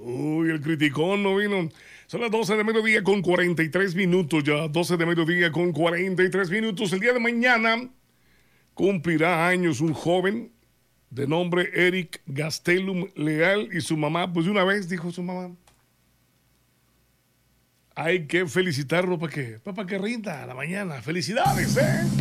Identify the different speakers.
Speaker 1: Uy, el criticón no vino. Son las 12 de mediodía con 43 minutos ya. 12 de mediodía con 43 minutos. El día de mañana cumplirá años un joven de nombre Eric Gastelum Leal y su mamá, pues de una vez dijo su mamá, hay que felicitarlo para que rinda a la mañana. Felicidades, ¿eh?